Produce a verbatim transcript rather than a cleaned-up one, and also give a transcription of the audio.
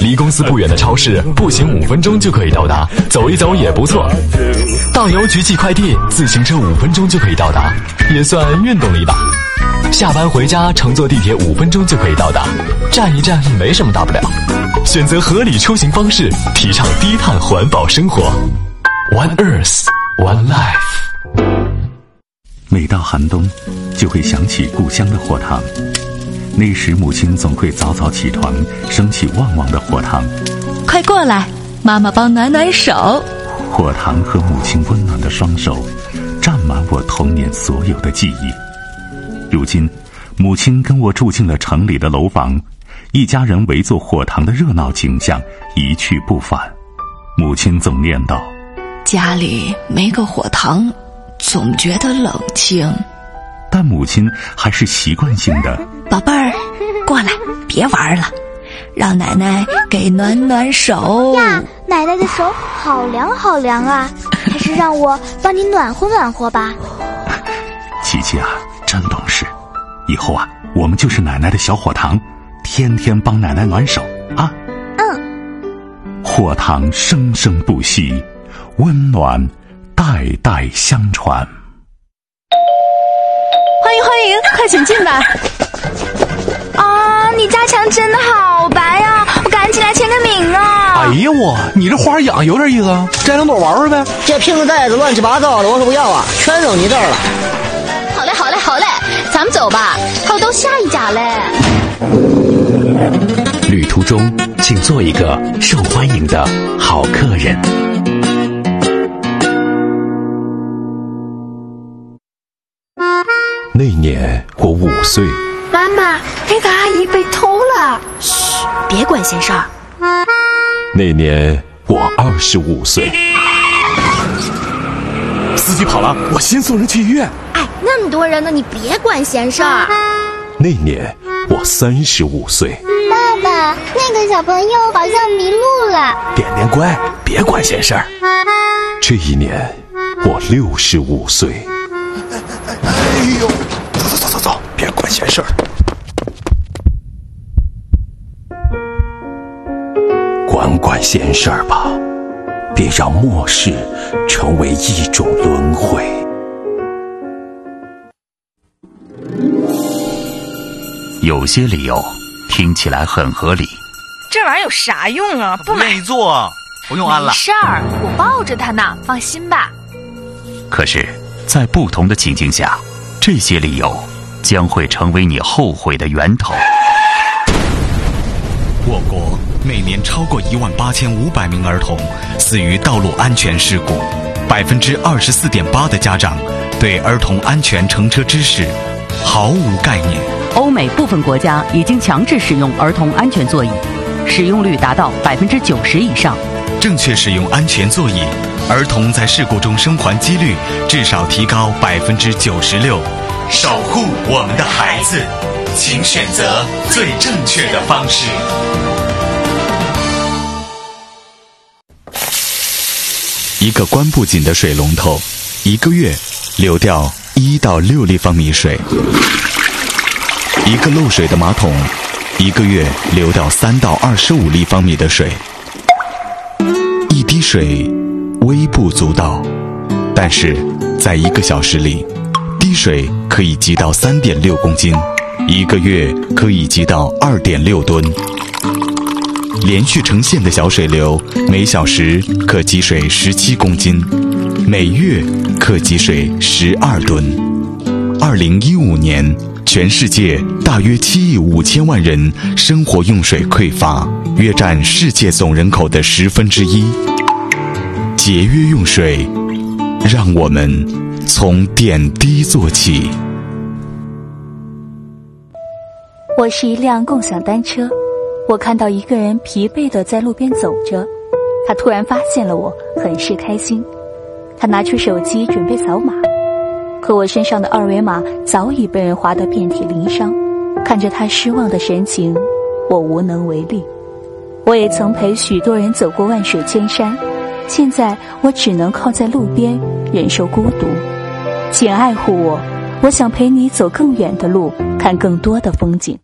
离公司不远的超市，步行五分钟就可以到达，走一走也不错。到邮局寄快递，自行车五分钟就可以到达，也算运动了一把。下班回家乘坐地铁五分钟就可以到达，站一站没什么大不了。选择合理出行方式，提倡低碳环保生活。One Earth, One Life。 每到寒冬，就会想起故乡的火塘。那时母亲总会早早起床，升起旺旺的火塘。 快过来，妈妈帮暖暖手。 火塘和母亲温暖的双手，占满我童年所有的记忆。如今，母亲跟我住进了城里的楼房，一家人围坐火塘的热闹景象一去不返。母亲总念叨： 家里没个火塘，总觉得冷清。 但母亲还是习惯性的： 宝贝儿，过来，别玩了，让奶奶给暖暖手呀。奶奶的手好凉好凉啊，还是让我帮你暖和暖和吧。 琪琪啊，真懂事，以后啊，我们就是奶奶的小火塘，天天帮奶奶暖手啊。 嗯。 火塘生生不息，温暖代代相传。 欢迎欢迎，快请进来。 啊，你家墙真的好白呀，我赶紧来签个名啊。 哎呀我，你这花养有点意思啊，摘两朵玩玩呗。 这瓶子袋子乱七八糟的，我说不要啊，全扔你这儿了。 好嘞好嘞好嘞，咱们走吧，还有到下一家嘞。 旅途中请做一个受欢迎的好客人。 那年我五岁。 妈妈，那个阿姨被偷了。嘘，别管闲事儿。 那年我二十五岁。 司机跑了，我先送人去医院。 哎，那么多人呢，你别管闲事儿。 那年我三十五岁。 爸爸，那个小朋友好像迷路了。 点点乖，别管闲事儿。 这一年我六十五岁。 哎呦，走走走走走，别管闲事儿。 管管闲事儿吧，别让末世成为一种轮回。 有些理由听起来很合理。 这玩意儿有啥用啊？不买。 不愿意做，不用安了。 没事儿，我抱着它呢，放心吧。 可是，在不同的情境下，这些理由将会成为你后悔的源头。 我国每年超过一万八千五百名儿童死于道路安全事故，百分之二十四点八的家长对儿童安全乘车知识毫无概念。 欧美部分国家已经强制使用儿童安全座椅，使用率达到百分之九十以上。 正确使用安全座椅，儿童在事故中生还几率至少提高百分之九十六。守护我们的孩子，请选择最正确的方式。一个关不紧的水龙头，一个月流掉一到六立方米水；一个漏水的马桶，一个月流掉三到二十五立方米的水。一滴水微不足道，但是在一个小时里，滴水可以积到三点六公斤，一个月可以积到二点六吨。连续成线的小水流，每小时可积水十七公斤，每月可积水十二吨。二零一五年，全世界大约七亿五千万人生活用水匮乏，约占世界总人口的十分之一。节约用水，让我们从点滴做起。 我是一辆共享单车，我看到一个人疲惫地在路边走着，他突然发现了我，很是开心。他拿出手机准备扫码，可我身上的二维码早已被人划得遍体鳞伤。看着他失望的神情，我无能为力。我也曾陪许多人走过万水千山，现在我只能靠在路边忍受孤独。请爱护我，我想陪你走更远的路，看更多的风景。